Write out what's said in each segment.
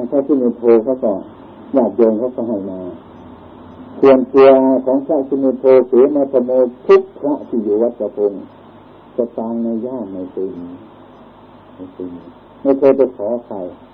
พระชินโทเขาก็ญาติโยมเขาก็ให้มาส่วนตัวของพระชินโทเสนาธโมทุกพระที่อยู่วัดกระพงจะตางในย่ามไม่เคยไม่เคยไปขอใคร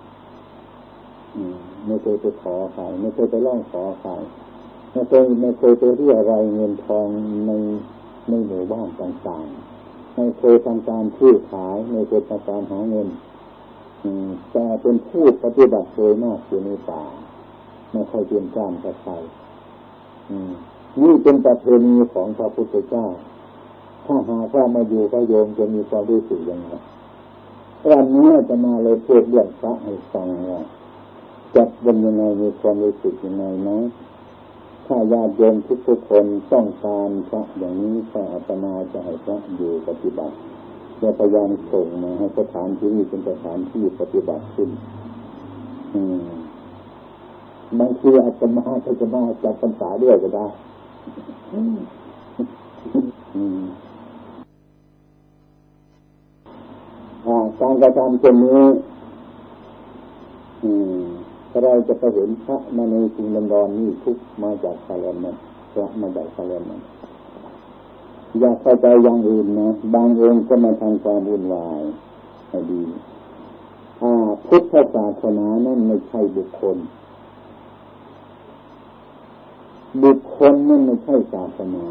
ไม่เคยไปขอใครไม่เคยไปร้องขอใครไม่เคยไปเรียอะไรเงินทองในหมู่บ้านต่างๆไม่เคยทำการซื้อขายไม่เคยทำการหาเงินแต่เป็นผู้ปฏิบัติโดยมากอยู่ในป่าไม่ค่อยเปลี่ยนจ้านกับใครนี่เป็นประเพณีของพระพุทธเจ้าถ้าหากว่ามาอยู่ก็โยมจะมีความรู้สึกยังไงวันนี้จะมาเลยพูดเรื่องพระให้ฟังว่าจัดเป็นยังไงมีความรู้สึกยังไงนะถ้าญาติโยมทุกคนต้องการพระอย่างนี้ก็อาตมาจะให้พระอยู่ปฏิบัติจะพยายามส่งมาให้สถานที่นี้เป็นสถานที่ปฏิบัติขึ้นบางทีอาตมาก็จะมาจัดพรรษาด้วยก็ได้การกระทำเช่นนี้เราจะไปเห็นพระมาในกรุงลอนดอนนี่ทุกมาจากคาเลนมันพระมาจากคาเลนมันอย่าเข้าใจอย่างอื่นนะบางองค์ก็มาทำความวุ่นวายให้ดีพุทธศาสนานั้นไม่ใช่บุคคลนั้นไม่ใช่ศาสนา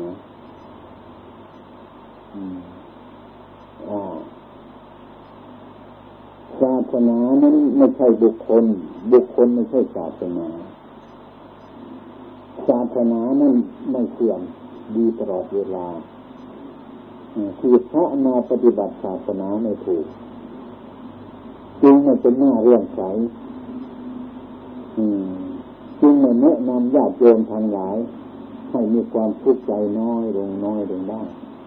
ศาสนานั้นไม่ใช่บุคคลไม่ใช่ศาสนาศาสนานั้นไม่เสื่อมดีตลอดเวลาที่พระมาปฏิบัติศาสนาไม่ถูกจึงไม่เป็นหน้าเรื่องใสจึงไม่แนะนำญาติโยมทั้งหลายให้มีความทุกข์ใจน้อยลงได้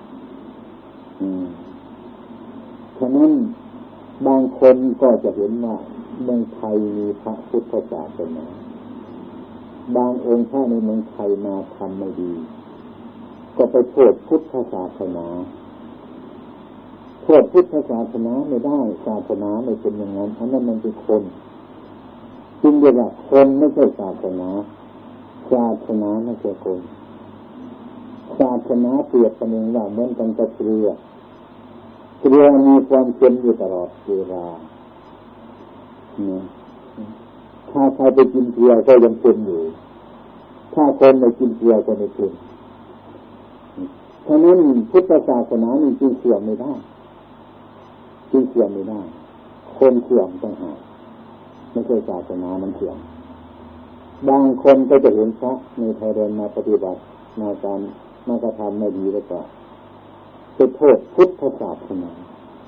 ฉะนั้นบางคนก็จะเห็นว่าเมืองไทยมีพระพุทธศาสนาบางองค์พระในเมืองไทยมาทำไม่ดีก็ไปโทษพุทธศาสนาโทษพุทธศาสนาไม่ได้ศาสนาไม่เป็นอย่างนั้นอันนั้นมันเป็นคนจริงๆว่าคนไม่ใช่ศาสนาศาสนาไม่ใช่คนศาสนาเปรียบประหนึ่งว่าเหมือนกันกับเกลือมีความเค็มอยู่ตลอดเวลาถ้าใครไปกินเกลือก็ยังเค็มอยู่ถ้าคนไม่กินเกลือก็ไม่เค็มฉะนั้นพุทธศาสนานี่จึงเสื่อมไม่ได้คนเสื่อมต่างหากไม่ใช่ศาสนามันเสื่อมบางคนก็จะเห็นพระในไทยเดินมาปฏิบัติมากระทำไม่ดีแล้วก็ไปโทษพุทธศาสนา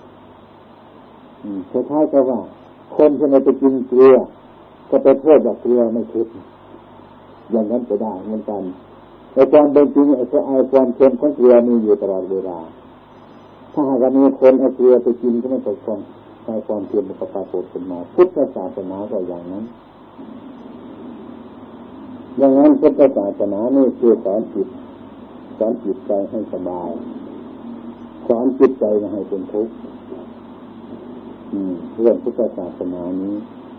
คล้ายๆกับว่าคนที่ไปกินเกลือก็ไปโทษว่าเกลือไม่คิดอย่างนั้นก็ได้เหมือนกันแต่ความเป็นจริงไอ้ความเค็มของเกลือมีอยู่ตลอดเวลาถ้าหากมีคนเอาเกลือไปกินก็ไม่ตกความเค็มมันก็ปรากฏขึ้นมาพุทธศาสนาก็อย่างนั้นพุทธศาสนานี่คือสอนจิตใจให้สบายสอนจิตใจให้เป็นทุกข์เรื่องพุทธศาสนานี้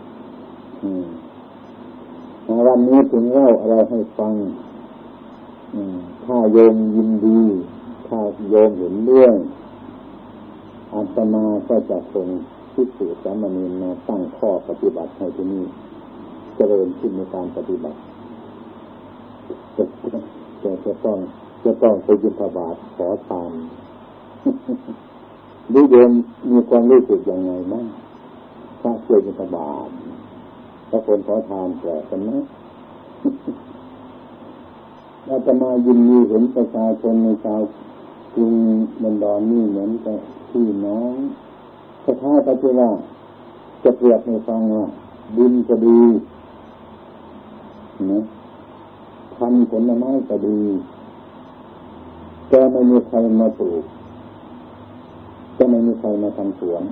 วันนี้ถึงเล่าอะไรให้ฟังถ้าโยมยินดีถ้าโยมเห็นเรื่องอาตมาก็จะส่งภิกษุสามเณรมาตั้งข้อปฏิบัติให้ที่นี่เจริญขึ้นในการปฏิบัติจะต้องไปบิณฑบาตขอทานหรือโยมมีความรู้สึกยังไงบ้างถ้าช่วยบิณฑบาตถ้าคนขอทานแปลกกันไหมอาตมายินดีเห็นประชาชนในชาวกรุงลอนดอนนี่เหมือนกับพี่น้องคล้ายๆกับที่ว่าจะเปรียบให้ฟังว่าดินก็ดีนะพันธุ์ผลไม้ก็ดีแต่ไม่มีใครมาปลูกก็ไม่มีใครมาทำสวน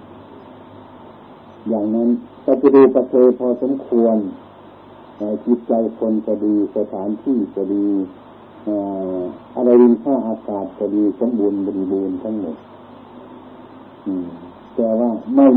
อย่างนั้นก็จะดูประเทศพอสมควรจิตใจคนก็ดีสถานที่ก็ดีอะไรดินฟ้าอากาศก็ดีสมบูรณ์บริบูรณ์ทั้งหมดแต่ว่าไม่